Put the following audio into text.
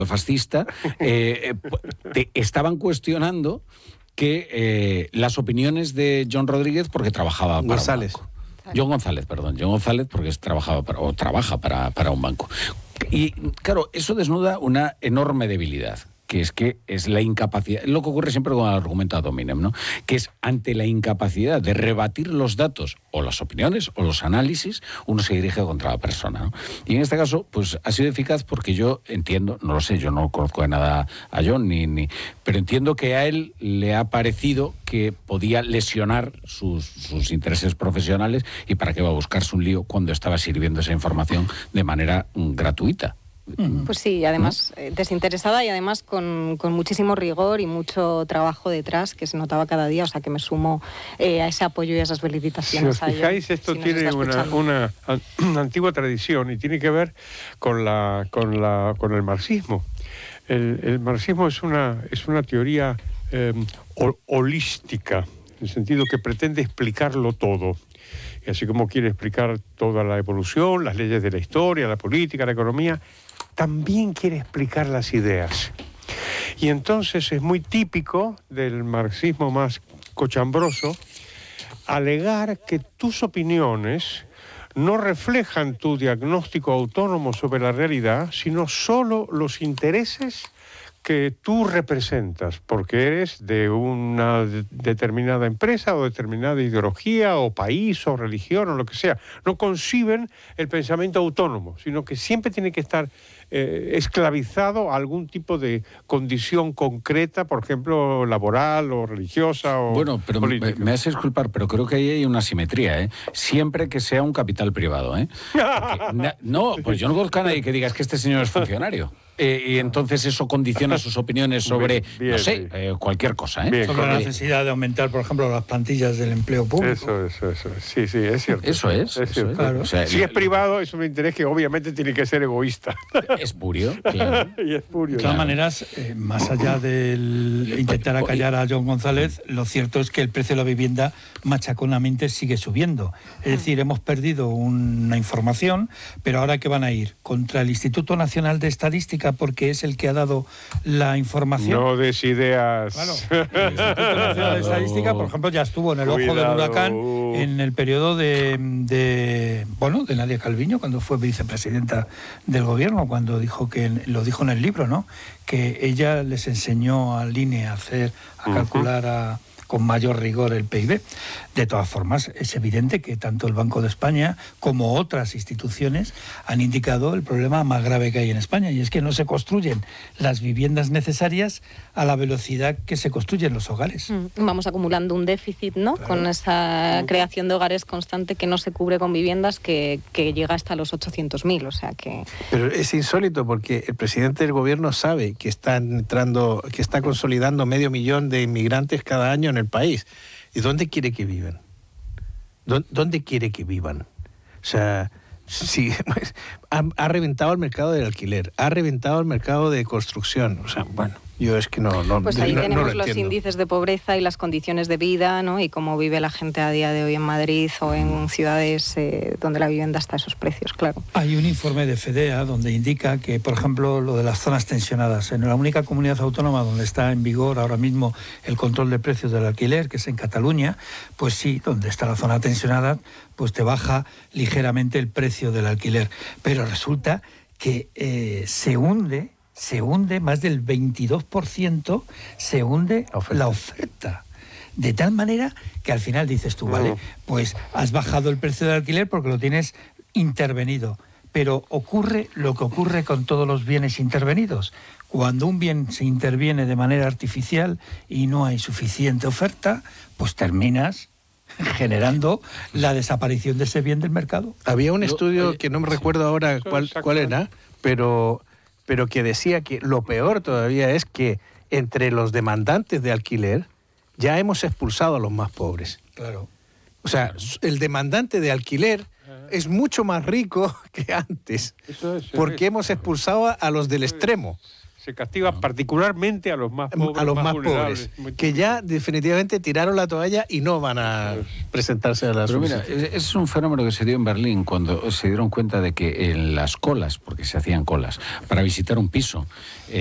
fascista, estaban cuestionando que las opiniones de John Rodríguez, porque trabajaba para González. un banco. John González, porque trabaja para un banco. Y claro, eso desnuda una enorme debilidad, que es la incapacidad, lo que ocurre siempre con el argumento ad hominem, ¿no? Que es ante la incapacidad de rebatir los datos o las opiniones o los análisis, uno se dirige contra la persona, ¿no? Y en este caso, pues ha sido eficaz porque yo entiendo, no lo sé, yo no conozco de nada a John, pero entiendo que a él le ha parecido que podía lesionar sus intereses profesionales y para qué va a buscarse un lío cuando estaba sirviendo esa información de manera gratuita. Pues sí, y además desinteresada y además con muchísimo rigor y mucho trabajo detrás que se notaba cada día, o sea que me sumo a ese apoyo y a esas felicitaciones. Si os fijáis, esto tiene una antigua tradición y tiene que ver con el marxismo. El marxismo es una teoría holística, en el sentido que pretende explicarlo todo. Y así como quiere explicar toda la evolución, las leyes de la historia, la política, la economía, también quiere explicar las ideas. Y entonces es muy típico del marxismo más cochambroso alegar que tus opiniones no reflejan tu diagnóstico autónomo sobre la realidad, sino solo los intereses que tú representas, porque eres de una determinada empresa o determinada ideología o país o religión o lo que sea. No conciben el pensamiento autónomo, sino que siempre tiene que estar esclavizado a algún tipo de condición concreta, por ejemplo, laboral o religiosa o bueno, pero política. me haces disculpar, pero creo que ahí hay una asimetría, ¿eh? Siempre que sea un capital privado, ¿eh? Porque, no, pues yo no conozco a nadie que diga que este señor es funcionario. Y entonces eso condiciona sus opiniones sobre, bien, no sé, cualquier cosa, ¿eh? Bien, sobre la necesidad de aumentar, por ejemplo, las plantillas del empleo público. Eso. Sí, es cierto. Eso es. Claro. O sea, si es privado, es un interés que obviamente tiene que ser egoísta. Espurio, claro. Y espurio. De todas maneras, más allá del intentar acallar a John González, lo cierto es que el precio de la vivienda machaconamente sigue subiendo. Es decir, hemos perdido una información, pero ahora ¿qué van a ir? ¿Contra el Instituto Nacional de Estadística porque es el que ha dado la información? No des ideas. Claro, el Instituto Nacional de Estadística, por ejemplo, ya estuvo en el ojo del huracán en el periodo de Nadia Calviño, cuando fue vicepresidenta del gobierno, cuando dijo lo dijo en el libro, ¿no? Que ella les enseñó al INE a calcular con mayor rigor el PIB. De todas formas, es evidente que tanto el Banco de España como otras instituciones han indicado el problema más grave que hay en España, y es que no se construyen las viviendas necesarias a la velocidad que se construyen los hogares. Vamos acumulando un déficit, ¿no? Claro. Con esa creación de hogares constante que no se cubre con viviendas que llega hasta los 800.000, o sea que... Pero es insólito porque el presidente del gobierno sabe que está consolidando 500.000 de inmigrantes cada año en el país. ¿Y dónde quiere que vivan? ¿Dónde quiere que vivan? O sea, sí, ha reventado el mercado del alquiler, ha reventado el mercado de construcción. O sea, bueno, yo es que no pues ahí no tenemos lo los entiendo. índices de pobreza y las condiciones de vida, ¿no? Y cómo vive la gente a día de hoy en Madrid o en ciudades donde la vivienda está a esos precios, claro. Hay un informe de FEDEA donde indica que, por ejemplo, lo de las zonas tensionadas, en la única comunidad autónoma donde está en vigor ahora mismo el control de precios del alquiler, que es en Cataluña, pues sí, donde está la zona tensionada, pues te baja ligeramente el precio del alquiler. Pero resulta que se hunde más del 22%, se hunde la oferta. De tal manera que al final dices tú, vale, pues has bajado el precio del alquiler porque lo tienes intervenido. Pero ocurre lo que ocurre con todos los bienes intervenidos. Cuando un bien se interviene de manera artificial y no hay suficiente oferta, pues terminas generando la desaparición de ese bien del mercado. Había un estudio que no me recuerdo ahora cuál era, pero que decía que lo peor todavía es que entre los demandantes de alquiler ya hemos expulsado a los más pobres. Claro. O sea, el demandante de alquiler es mucho más rico que antes, porque hemos expulsado a los del extremo. Se castiga particularmente a los más pobres. A los más vulnerables. pobres, que ya definitivamente tiraron la toalla y no van a presentarse a la Pero mira, solicitud. es un fenómeno que se dio en Berlín cuando se dieron cuenta de que en las colas, porque se hacían colas, para visitar un piso,